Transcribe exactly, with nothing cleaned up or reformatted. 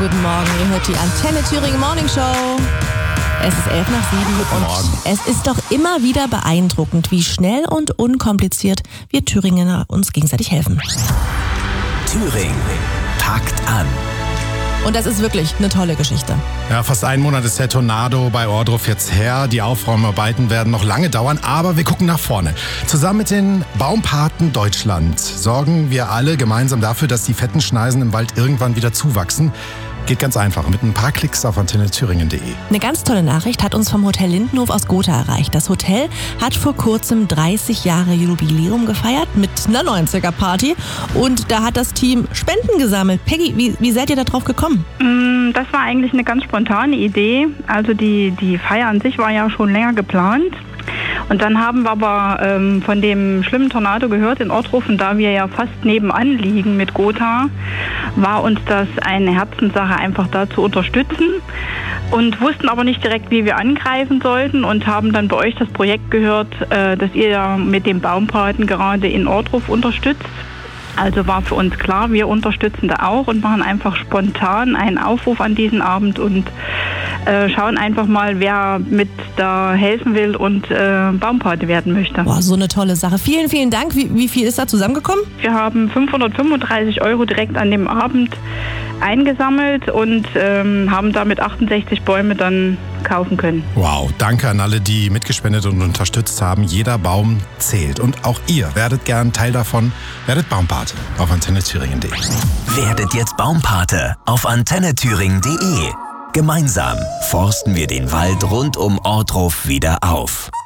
guten Morgen. Ihr hört die Antenne Thüringen Morning Show. Es ist elf nach sieben und es ist doch immer wieder beeindruckend, wie schnell und unkompliziert wir Thüringer uns gegenseitig helfen. Thüringen packt an. Und das ist wirklich eine tolle Geschichte. Ja, fast einen Monat ist der Tornado bei Ohrdruf jetzt her. Die Aufräumarbeiten werden noch lange dauern, aber wir gucken nach vorne. Zusammen mit den Baumpaten Deutschland sorgen wir alle gemeinsam dafür, dass die fetten Schneisen im Wald irgendwann wieder zuwachsen. Geht ganz einfach, mit ein paar Klicks auf antenne thüringen punkt de. Eine ganz tolle Nachricht hat uns vom Hotel Lindenhof aus Gotha erreicht. Das Hotel hat vor kurzem dreißig Jahre Jubiläum gefeiert mit einer neunziger-Party. Und da hat das Team Spenden gesammelt. Peggy, wie, wie seid ihr da drauf gekommen? Das war eigentlich eine ganz spontane Idee. Also die, die Feier an sich war ja schon länger geplant. Und dann haben wir aber ähm, von dem schlimmen Tornado gehört in Ohrdruf, und da wir ja fast nebenan liegen mit Gotha, war uns das eine Herzenssache, einfach da zu unterstützen, und wussten aber nicht direkt, wie wir angreifen sollten, und haben dann bei euch das Projekt gehört, äh, dass ihr ja mit dem Baumpaten gerade in Ohrdruf unterstützt. Also war für uns klar, wir unterstützen da auch und machen einfach spontan einen Aufruf an diesen Abend und äh, schauen einfach mal, wer mit da helfen will und äh, Baumpate werden möchte. Boah, so eine tolle Sache. Vielen, vielen Dank. Wie, wie viel ist da zusammengekommen? Wir haben fünfhundertfünfunddreißig Euro direkt an dem Abend eingesammelt und ähm, haben damit achtundsechzig Bäume dann kaufen können. Wow, danke an alle, die mitgespendet und unterstützt haben. Jeder Baum zählt. Und auch ihr werdet gern Teil davon. Werdet Baumpate auf antenne thüringen punkt de. Werdet jetzt Baumpate auf antenne thüringen punkt de. Gemeinsam forsten wir den Wald rund um Ohrdruf wieder auf.